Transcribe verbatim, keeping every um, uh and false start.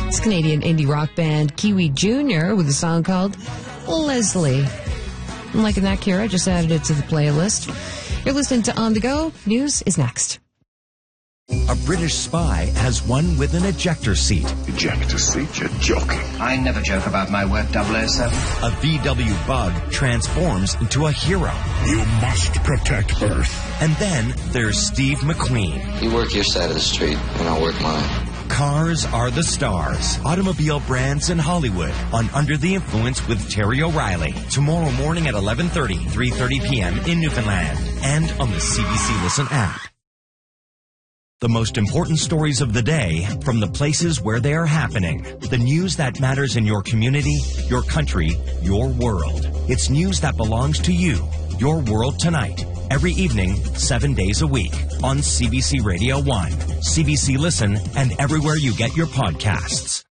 It's Canadian indie rock band Kiwi Junior with a song called Leslie. I'm liking that, Kira. I just added it to the playlist. You're listening to On The Go. News is next. A British spy has one with an ejector seat. Ejector seat? You're joking. I never joke about my work, double oh seven. A V W bug transforms into a hero. You must protect Earth. And then there's Steve McQueen. You work your side of the street, and I'll work mine. Cars are the stars. Automobile brands in Hollywood on Under the Influence with Terry O'Reilly. Tomorrow morning at eleven thirty, three thirty p.m. in Newfoundland. And on the C B C Listen app. The most important stories of the day from the places where they are happening. The news that matters in your community, your country, your world. It's news that belongs to you. Your World Tonight. Every evening, seven days a week. On C B C Radio one, C B C Listen, and everywhere you get your podcasts.